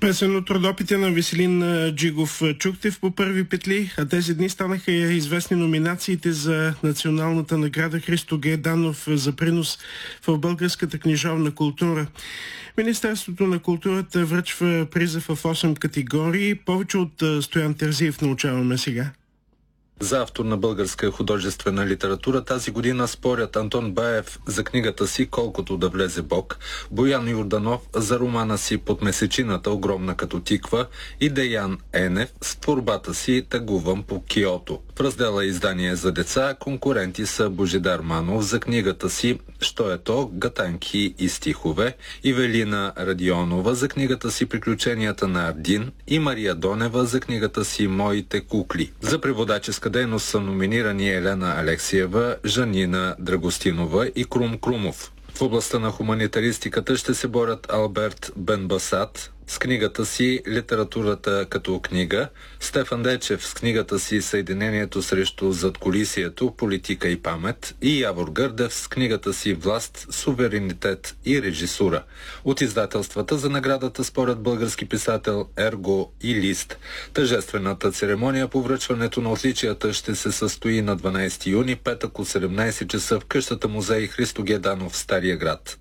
Песен от родопите на Веселин Джигов чухте в по първи петли, а тези дни станаха известни номинациите за националната награда Христо Г. Данов за принос в българската книжовна култура. Министерството на културата връчва приза в 8 категории. Повече от Стоян Терзиев научаваме сега. За автор на българска художествена литература тази година спорят Антон Баев за книгата си "Колкото да влезе Бог", Боян Йорданов за романа си "Под месечината, огромна като тиква" и Деян Енев с творбата си "Тъгувам по Киото". В раздела издание за деца конкуренти са Божидар Манов за книгата си "Що е то? Гатанки и стихове", Ивелина Радионова за книгата си "Приключенията на Ардин" и Мария Донева за книгата си "Моите кукли". За преводаческа дейност са номинирани Елена Алексиева, Жанина Драгостинова и Крум Крумов. В областта на хуманитаристиката ще се борят Алберт Бенбасат с книгата си "Литературата като книга", Стефан Дечев с книгата си "Съединението срещу задкулисието, политика и памет" и Явор Гърдев с книгата си "Власт, суверенитет и режисура". От издателствата за наградата според български писател Ерго и Лист. Тържествената церемония по връчването на отличията ще се състои на 12 юни, петък от 17 часа в къщата музей Христо Г. Данов в Стария град.